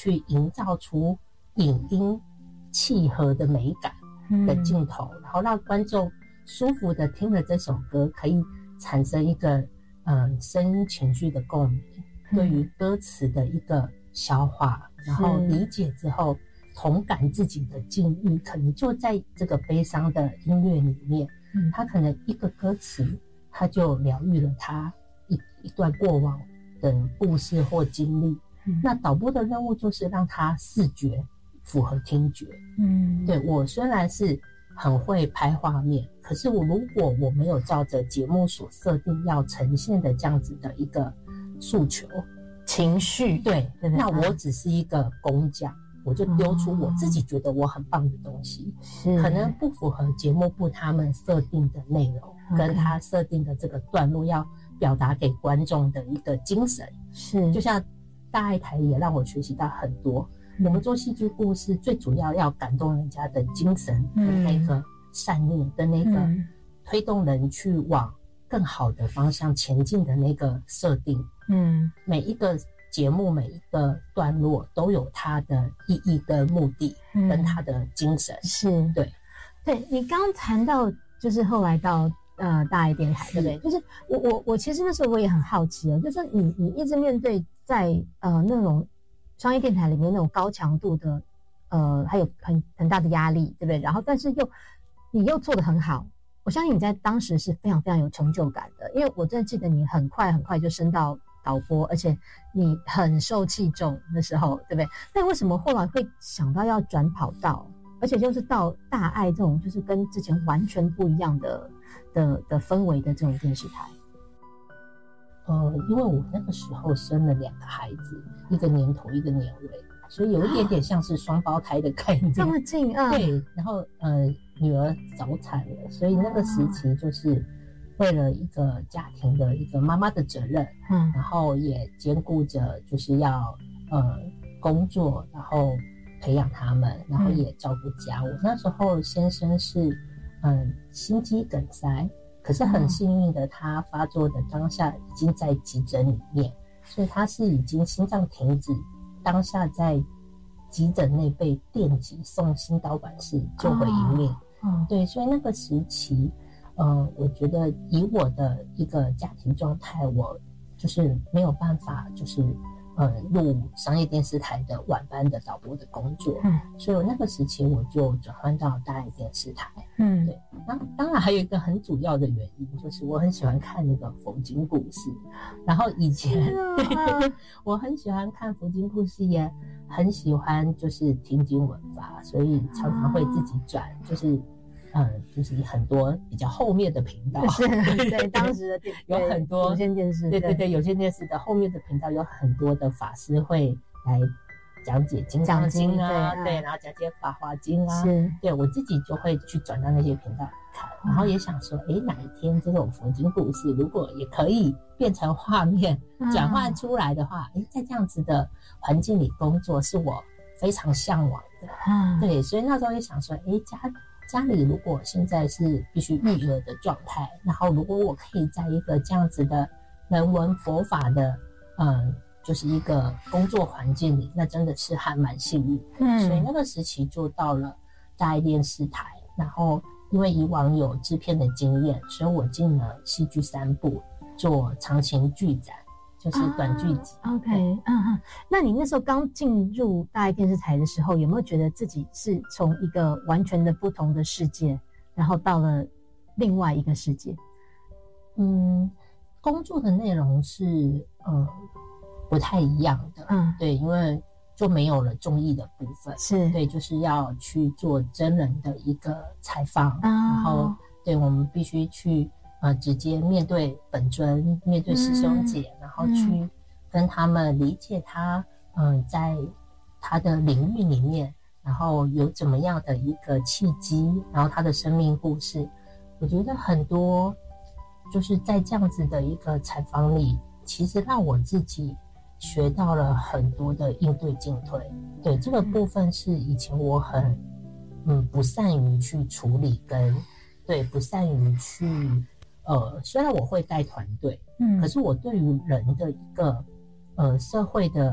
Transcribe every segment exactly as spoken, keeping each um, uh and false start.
去营造出影音契合的美感的镜头，嗯、然后让观众舒服的听了这首歌，可以产生一个嗯声音情绪的共鸣，嗯、对于歌词的一个消化，然后理解之后同感自己的境遇，可能就在这个悲伤的音乐里面，嗯、他可能一个歌词他就疗愈了他一一段过往的故事或经历。嗯、那导播的任务就是让他视觉符合听觉。嗯，对，我虽然是很会拍画面，可是我如果我没有照着节目所设定要呈现的这样子的一个诉求情绪， 对，对那我只是一个工匠，我就丢出我自己觉得我很棒的东西，是可能不符合节目部他们设定的内容，跟他设定的这个段落要表达给观众的一个精神。是，就像大爱台也让我学习到很多。我们做戏剧故事最主要要感动人家的精神跟那个善念跟那个推动人去往更好的方向前进的那个设定。嗯，每一个节目每一个段落都有它的意义跟目的跟它的精神。是，对， 对，你刚刚谈到就是后来到呃大爱电台，对不对？就是我我我其实那时候我也很好奇哦，就是你你一直面对在呃那种商业电台里面那种高强度的，呃，还有很很大的压力，对不对？然后，但是又你又做得很好，我相信你在当时是非常非常有成就感的，因为我真的记得你很快很快就升到导播，而且你很受器重的时候，对不对？那为什么后来会想到要转跑道，而且就是到大爱这种就是跟之前完全不一样的的的氛围的这种电视台？ 呃，因为我那个时候生了两个孩子，一个年头，一个年尾，所以有一点点像是双胞胎的概念。 这么近啊？ 对，然后呃，女儿早产了，所以那个时期就是为了一个家庭的一个妈妈的责任，嗯，然后也兼顾着就是要呃工作，然后培养他们，然后也照顾家务。嗯、那时候先生是嗯、呃、心肌梗塞。可是很幸运的，他发作的当下已经在急诊里面，所以他是已经心脏停止，当下在急诊内被电击送心导管室救回一命。哦、对，所以那个时期，呃，我觉得以我的一个家庭状态，我就是没有办法，就是呃入商业电视台的晚班的导播的工作。嗯，所以我那个时期我就转换到大爱电视台。嗯，对。那当然还有一个很主要的原因，就是我很喜欢看那个佛经故事，然后以前、啊、我很喜欢看佛经故事，也很喜欢就是听经闻法，所以常常会自己转，就是嗯，就是很多比较后面的频道， 对，当时的有很多有线电视， 对对对，有线电视的后面的频道有很多的法师会来讲解金刚经啊，对，然后讲解法华经啊，是，对我自己就会去转到那些频道看，然后也想说，哎，哪一天这种佛经故事如果也可以变成画面转换出来的话，哎，在这样子的环境里工作是我非常向往的，嗯，对，所以那时候也想说，哎，家家里如果现在是必须育儿的状态，然后如果我可以在一个这样子的人文佛法的，嗯。就是一个工作环境里，那真的是还蛮幸运。嗯，所以那个时期就到了大爱电视台，然后因为以往有制片的经验，所以我进了戏剧三部做长情剧展，就是短剧集。 啊、OK， 嗯嗯，那你那时候刚进入大爱电视台的时候，有没有觉得自己是从一个完全的不同的世界，然后到了另外一个世界？ 嗯，工作的内容是嗯。不太一样的，嗯，对，因为就没有了综艺的部分，是对，就是要去做真人的一个采访，哦、然后对我们必须去呃直接面对本尊，面对师兄姐，嗯、然后去跟他们理解他，嗯、呃，在他的领域里面，然后有怎么样的一个契机，然后他的生命故事，我觉得很多就是在这样子的一个采访里，其实让我自己。学到了很多的应对进退，对这个部分是以前我很嗯不善于去处理跟对不善于去呃虽然我会带团队，嗯，可是我对于人的一个呃社会的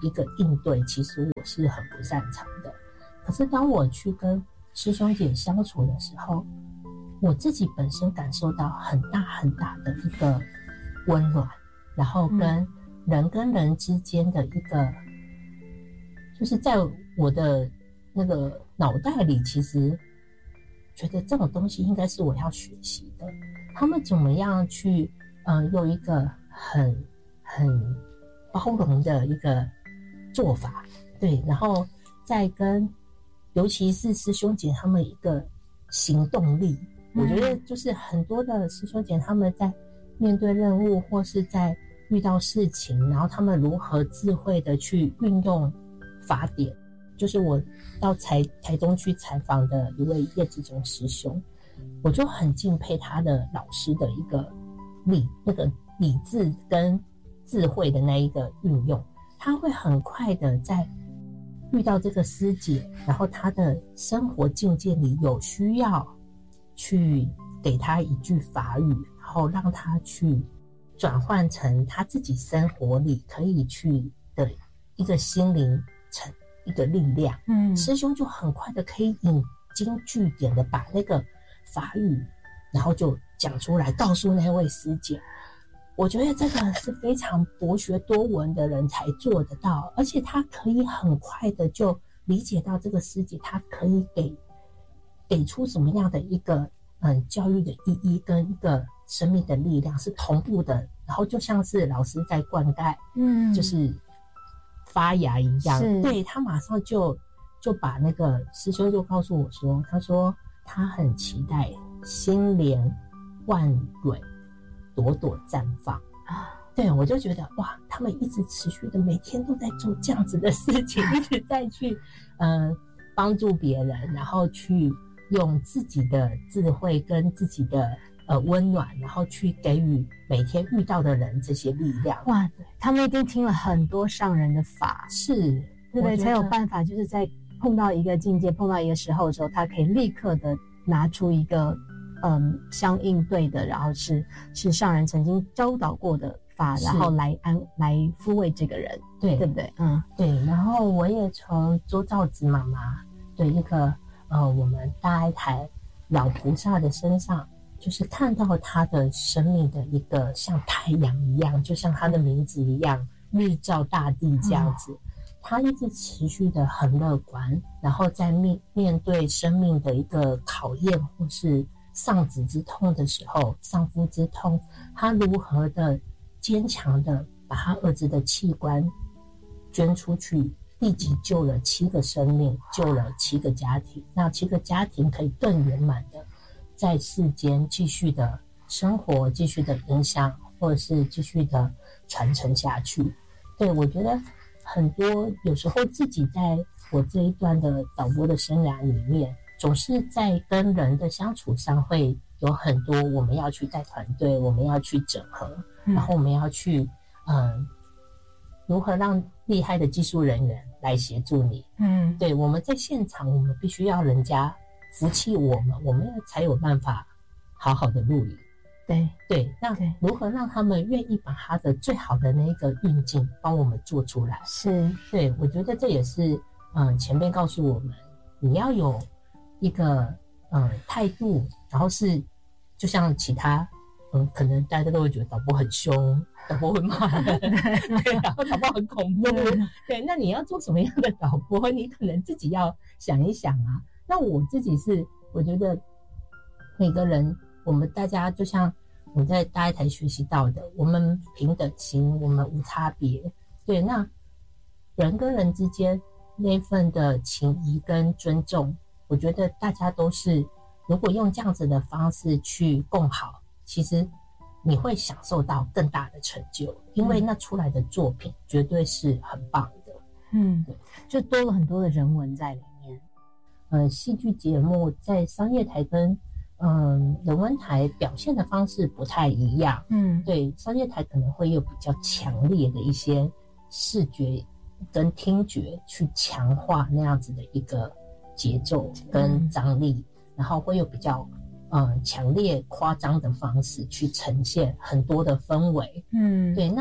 一个应对，其实我是很不擅长的。可是当我去跟师兄姐相处的时候，我自己本身感受到很大很大的一个温暖，然后跟人跟人之间的一个，就是在我的那个脑袋里，其实觉得这种东西应该是我要学习的。他们怎么样去，呃，用一个很很包容的一个做法，对，然后再跟，尤其是师兄姐他们一个行动力。我觉得就是很多的师兄姐他们在面对任务或是在遇到事情，然后他们如何智慧的去运用法典。就是我到台台东去采访的一位叶志忠师兄，我就很敬佩他的老师的一个理那个理智跟智慧的那一个运用。他会很快的在遇到这个师姐，然后他的生活境界里有需要去给他一句法语，然后让他去转换成他自己生活里可以去的一个心灵成一个力量。嗯，师兄就很快的可以引经据典的把那个法语，然后就讲出来，告诉那位师姐。我觉得这个是非常博学多闻的人才做得到，而且他可以很快的就理解到这个师姐他可以给给出什么样的一个嗯教育的意义跟一个生命的力量是同步的，然后就像是老师在灌溉，嗯，就是发芽一样。对，他马上就就把那个师兄就告诉我说，他说他很期待心莲万蕊朵朵绽放啊！对，我就觉得哇，他们一直持续的每天都在做这样子的事情，一直在去嗯、呃、帮助别人，然后去用自己的智慧跟自己的呃温暖，然后去给予每天遇到的人这些力量。 哇，他们一定听了很多上人的法， 是对对，才有办法，就是在碰到一个境界、碰到一个时候的时候，他可以立刻的拿出一个嗯相应对的，然后是是上人曾经教导过的法，然后来安来抚慰这个人， 对对不对？嗯， 对。然后我也从周兆子妈妈对一个呃我们大爱台老菩萨的身上，就是看到他的生命的一个像太阳一样，就像他的名字一样，日照大地这样子。嗯，他一直持续的很乐观，然后在面面对生命的一个考验或是丧子之痛的时候，丧夫之痛，他如何的坚强的把他儿子的器官捐出去，立即救了七个生命，救了七个家庭，让七个家庭可以更圆满的在世间继续的生活，继续的影响，或者是继续的传承下去。对，我觉得很多有时候自己在我这一段的导播的生涯里面，总是在跟人的相处上会有很多我们要去带团队，我们要去整合，嗯，然后我们要去嗯如何让厉害的技术人员来协助你。嗯，对，我们在现场我们必须要人家服气我们，我们才有办法好好的录影。 对对，那如何让他们愿意把他的最好的那个运镜帮我们做出来？ 是，对， 我觉得这也是嗯前辈告诉我们，你要有一个嗯态度，然后是就像其他嗯可能大家都会觉得导播很凶，导播会骂人，对，然后导播很恐怖，对，那你要做什么样的导播？你可能自己要想一想啊。那我自己是我觉得每个人。我们大家就像我在大爱台学习到的，我们平等心，我们无差别。对，那人跟人之间那份的情谊跟尊重，我觉得大家都是，如果用这样子的方式去共好，其实你会享受到更大的成就，因为那出来的作品绝对是很棒的。 嗯，对，就多了很多的人文在里面。 呃，戏剧节目在商业台跟嗯，人文台表现的方式不太一样。嗯，对，商业台可能会有比较强烈的一些视觉跟听觉去强化那样子的一个节奏跟张力，嗯，然后会有比较嗯强烈夸张的方式去呈现很多的氛围。嗯，对，那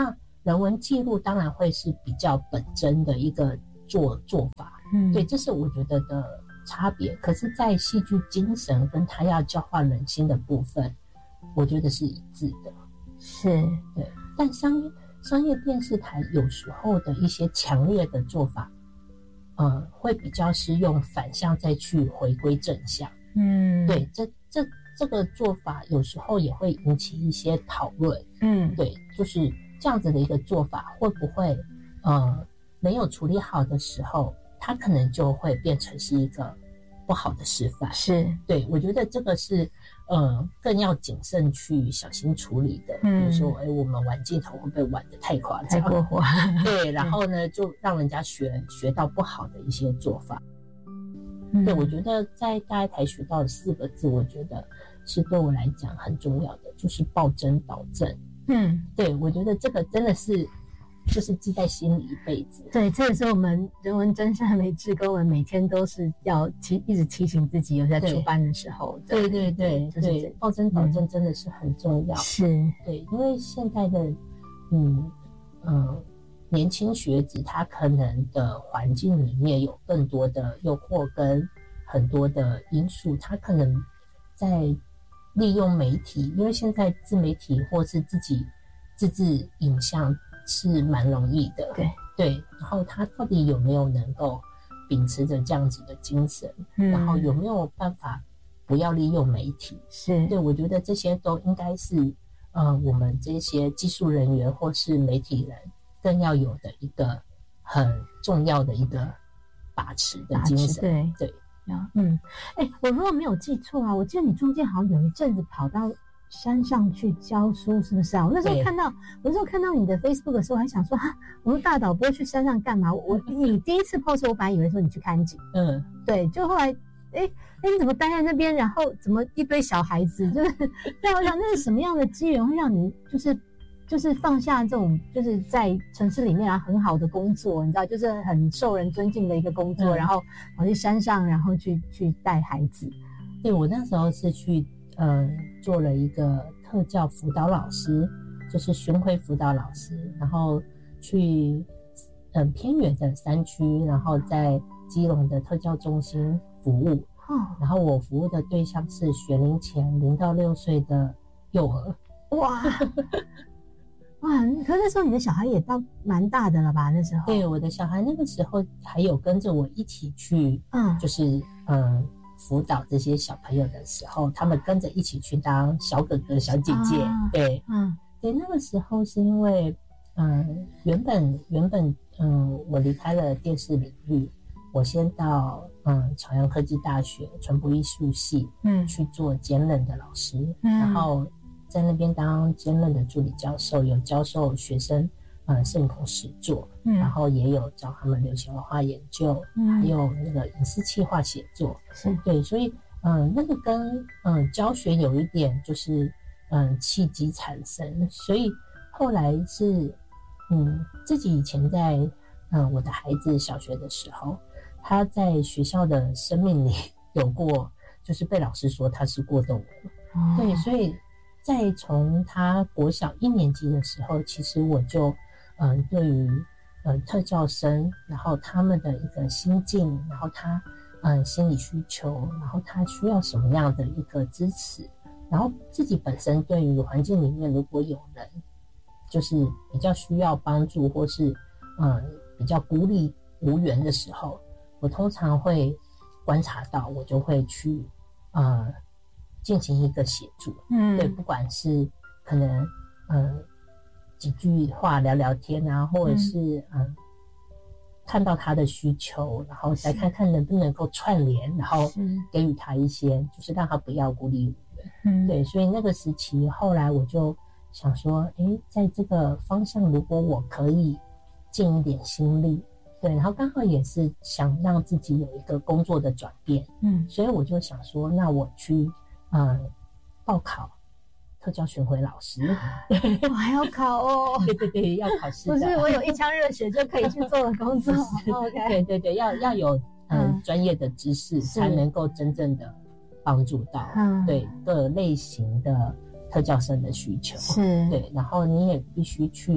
人文记录当然会是比较本真的一个做做法，嗯，对，这是我觉得的差别。可是在戏剧精神跟他要教化人心的部分，我觉得是一致的。 是， 对。但商业商业电视台有时候的一些强烈的做法，呃，会比较是用反向再去回归正向。嗯，对，这这这个做法有时候也会引起一些讨论。嗯，对，就是这样子的一个做法会不会呃没有处理好的时候，它可能就会变成是一个不好的示范。 是， 对，我觉得这个是呃更要谨慎去小心处理的。嗯，比如说哎，我们玩镜头会不会玩得太夸张太过火？ 对，然后呢就让人家学学到不好的一些做法。嗯，对，我觉得在大爱台学到的四个字，我觉得是对我来讲很重要的，就是暴真导正。嗯，对，我觉得这个真的是就是记在心里一辈子。 对，这也是我们人文真善美志工们每天都是要提一直提醒自己，有在出班的时候。 对对对对，对，暴真导正真的是很重要。 是， 对，因为现在的嗯嗯年轻学子，他可能的环境里面有更多的诱惑跟很多的因素，他可能在利用媒体，因为现在自媒体或是自己自制影像是蛮容易的。 对对，然后他到底有没有能够秉持着这样子的精神，嗯，然后有没有办法不要利用媒体？ 是， 对，我觉得这些都应该是呃我们这些技术人员或是媒体人更要有的一个很重要的一个把持的精神。 对对， 嗯，哎，我如果没有记错啊，我记得你中间好像有一阵子跑到山上去教书，是不是啊？我那时候看到，我那时候看到你的 Facebook 的时候，我还想说，哈，我说大导播去山上干嘛？我你第一次 post 我本来以为说你去看景，嗯，对，就后来，哎哎，你怎么待在那边？然后怎么一堆小孩子？就是，对，我想那是什么样的机缘会让你就是就是放下这种就是在城市里面啊很好的工作，你知道，就是很受人尊敬的一个工作，嗯，然后跑去山上，然后去去带孩子。 对，我那时候是去呃做了一个特教辅导老师，就是巡回辅导老师，然后去嗯偏远的山区，然后在基隆的特教中心服务。哦，然后我服务的对象是学龄前零到六岁的幼儿。 哇！哇，可是那时候你的小孩也到蛮大的了吧？那时候， 对，我的小孩那个时候还有跟着我一起去，嗯，就是嗯辅导这些小朋友的时候，他们跟着一起去当小哥哥、小姐姐。啊，对，嗯，对，那个时候是因为，嗯，原本原本嗯我离开了电视领域，我先到嗯朝阳科技大学传播艺术系，嗯，去做兼任的老师，嗯，然后在那边当兼任的助理教授，有教授学生呃摄影棚实作，嗯，然后也有教他们流行文化研究，嗯，还有那个影视企划写作，是，对，所以嗯、呃、那个跟嗯、呃、教学有一点就是嗯、呃、契机产生，所以后来是嗯自己以前在嗯、呃、我的孩子小学的时候，他在学校的生命里有过就是被老师说他是过动儿，哦，对，所以在从他国小一年级的时候，其实我就嗯、呃、对于呃特教生，然后他们的一个心境，然后他嗯、呃、心理需求，然后他需要什么样的一个支持，然后自己本身对于环境里面如果有人就是比较需要帮助，或是嗯、呃、比较孤立无援的时候，我通常会观察到，我就会去呃进行一个协助，嗯，对，不管是可能嗯几句话聊聊天啊，或者是嗯、呃、看到他的需求，然后再看看能不能够串联，然后给予他一些，就是让他不要孤立无援，嗯，对，所以那个时期后来我就想说，诶，在这个方向如果我可以尽一点心力，对，然后刚好也是想让自己有一个工作的转变，嗯，所以我就想说，那我去呃报考特教巡回老师。 我还要考哦？ 对对对，要考试的。 不是我有一腔热血就可以去做的工作。 okay， 对对对，要要有嗯专、呃、业的知识，才能够真正的帮助到、嗯、对各类型的特教生的需求。是，对，然后你也必须去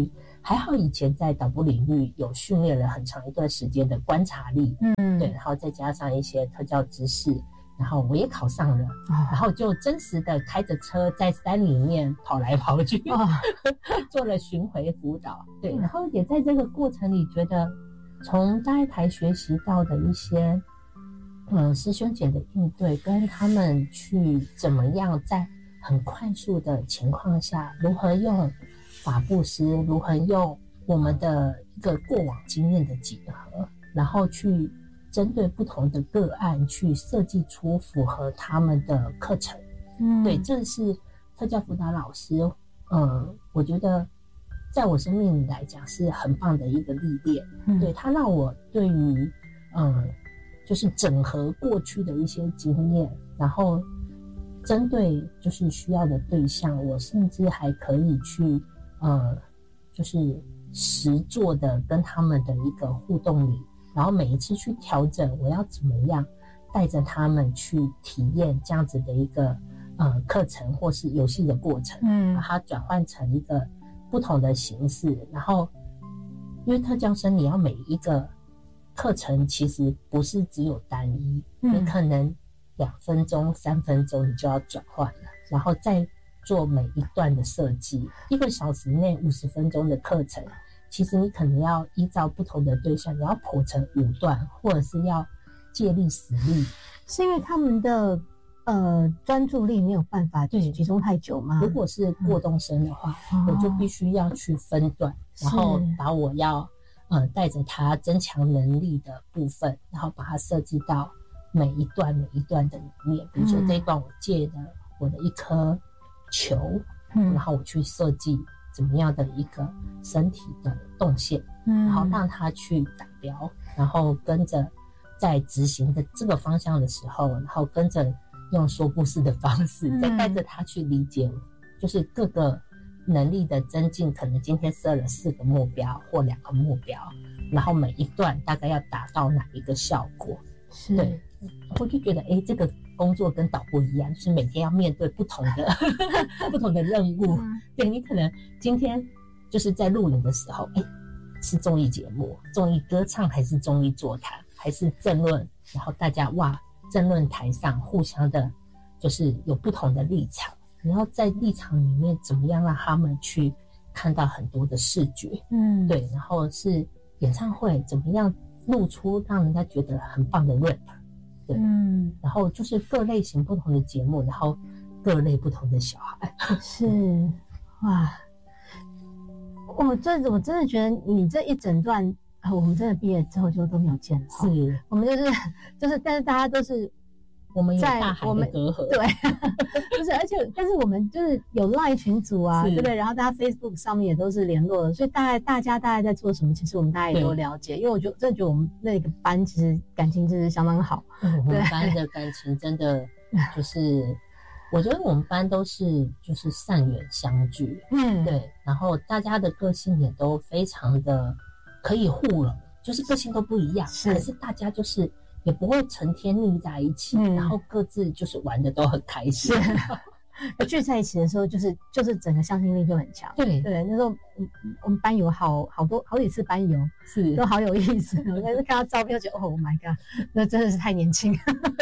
还好以前在导播领域有训练了很长一段时间的观察力，嗯，对，然后再加上一些特教知识，然后我也考上了，哦、然后就真实的开着车在山里面跑来跑去，哦、做了巡回辅导，对，然后也在这个过程里觉得从大爱台学习到的一些嗯师兄姐的应对，跟他们去怎么样在很快速的情况下如何用法布施，如何用我们的一个过往经验的结合，然后去针对不同的个案去设计出符合他们的课程。嗯，对，这是特教辅导老师，嗯，我觉得在我生命里来讲是很棒的一个历练。嗯，对，它让我对于嗯，就是整合过去的一些经验，然后针对就是需要的对象，我甚至还可以去呃，就是实作的跟他们的一个互动里，然后每一次去调整我要怎么样带着他们去体验这样子的一个呃课程或是游戏的过程，嗯，把它转换成一个不同的形式。然后因为特教生你要每一个课程其实不是只有单一，嗯，你可能两分钟三分钟你就要转换了，然后再做每一段的设计，一个小时内五十分钟的课程，其实你可能要依照不同的对象，你要剖成五段，或者是要借力使力， 是因为他们的呃专注力没有办法对集中太久吗？ 如果是过动生的话，嗯、我就必须要去分段，然后把我要呃带着他增强能力的部分，然后把它设计到每一段每一段的里面。比如说这一段我借了我的一颗球，嗯，然后我去设计怎么样的一个身体的动线，嗯，然后让他去达标，然后跟着在执行的这个方向的时候，然后跟着用说故事的方式，嗯，再带着他去理解，就是各个能力的增进，可能今天设了四个目标或两个目标，然后每一段大概要达到哪一个效果， 是， 对，我就觉得，哎，这个工作跟导播一样，就是每天要面对不同的不同的任务。嗯、对，你可能今天就是在录影的时候，哎，是综艺节目、综艺歌唱，还是综艺座谈，还是政论？然后大家哇，政论台上互相的，就是有不同的立场，然后在立场里面怎么样让他们去看到很多的视觉？嗯，对，然后是演唱会怎么样露出让人家觉得很棒的 rap。对，嗯，然后就是各类型不同的节目，然后各类不同的小孩， 是，哇，我这我真的觉得你这一整段，啊，我们真的毕业之后就都没有见了， 是， 我们就是就是，但是大家都是。 我们有大海的隔阂， 对，不是，而且但是我们就是有 LINE 群组啊，对不对？然后大家 Facebook 上面也都是联络的，所以大概大家大概在做什么，其实我们大家也都了解。因为我觉得真的觉得我们那个班其实感情真是相当好， 嗯、我们班的感情真的就是，我觉得我们班都是就是善缘相聚，嗯，对，然后大家的个性也都非常的可以互融，就是个性都不一样，是可是大家就是。也不会成天腻在一起，嗯，然后各自就是玩的都很开心。 聚在一起的时候，就是就是整个向心力就很强。 对对，那时候我们班游好好多好几次班游， 是都好有意思。我但是看到照片就觉得，哦 ，Oh my god， 那真的是太年轻。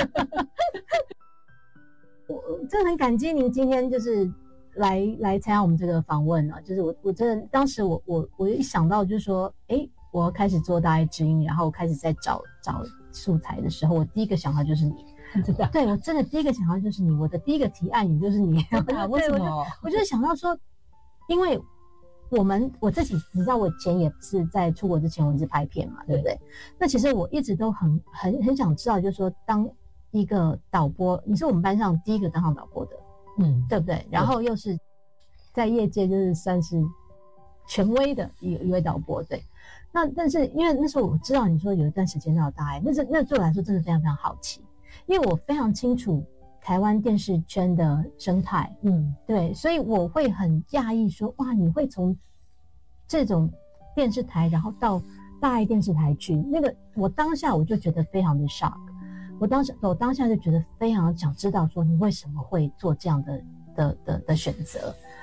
我真的很感激您今天就是来来参加我们这个访问啊，就是我我真的当时我我我一想到就是说，哎，我要开始做大爱知音，然后开始在找找。素材的时候，我第一个想到就是你， 真的， 对我真的第一个想到就是你，我的第一个提案也就是你。 为什么？ 我就, 我就想到说，因为我们我自己，你知道，我以前也是在出国之前，我一直拍片嘛，对不对？那其实我一直都很很很想知道，就是说，当一个导播，你是我们班上第一个当上导播的，嗯，对不对？然后又是在业界就是算是权威的一一位导播，对。那但是因为那时候我知道你说有一段时间到大爱，那是那对我来说真的非常非常好奇，因为我非常清楚台湾电视圈的生态，嗯，对，所以我会很讶异说，哇，你会从这种电视台然后到大爱电视台去，那个我当下我就觉得非常的 shock， 我当时我当下就觉得非常想知道说你为什么会做这样的的的的选择。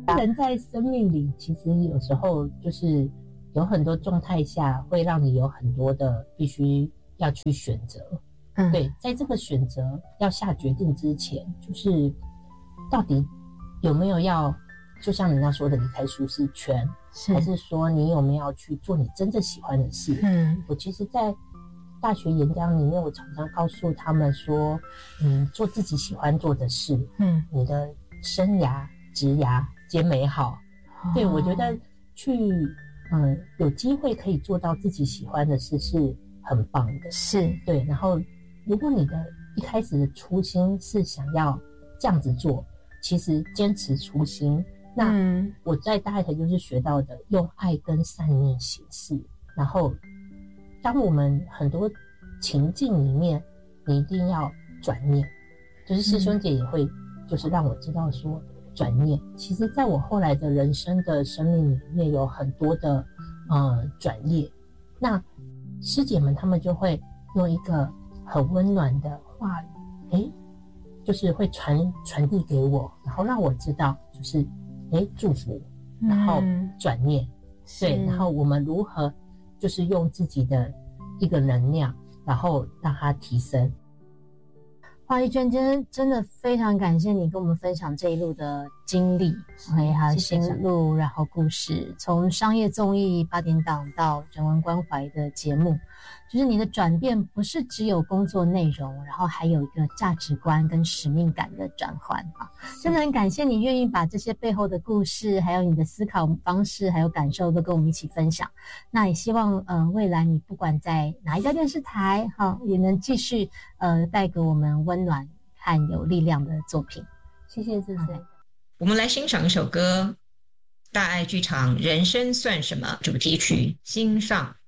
人在生命里其实有时候就是有很多状态下会让你有很多的必须要去选择。嗯，对，在这个选择要下决定之前，就是到底有没有要就像人家说的离开舒适圈，是还是说你有没有要去做你真正喜欢的事。嗯，我其实在大学演讲里面，我常常告诉他们说，嗯，做自己喜欢做的事，嗯，你的生涯职涯皆美好。哦、对，我觉得去嗯有机会可以做到自己喜欢的事是很棒的。是，对。然后如果你的一开始的初心是想要这样子做，其实坚持初心，那我在大学就是学到的用爱跟善念行事。然后当我们很多情境里面，你一定要转念，就是师兄姐也会就是让我知道说转念，其实在我后来的人生的生命里面有很多的呃转业，那师姐们她们就会用一个很温暖的话语，诶就是会传传递给我，然后让我知道就是诶祝福，然后转念、嗯、对，然后我们如何就是用自己的一个能量，然后让它提升。 华丽娟，今天真的非常感谢你跟我们分享这一路的经历，还有心路，然后故事，从商业综艺八点档到人文关怀的节目，就是你的转变不是只有工作内容，然后还有一个价值观跟使命感的转换啊！真的很感谢你愿意把这些背后的故事，还有你的思考方式，还有感受都跟我们一起分享。那也希望呃未来你不管在哪一家电视台哈，也能继续呃带给我们温暖和有力量的作品。谢谢志穗。 我们来欣赏一首歌，大爱剧场《人生算什么》主题曲《心上》。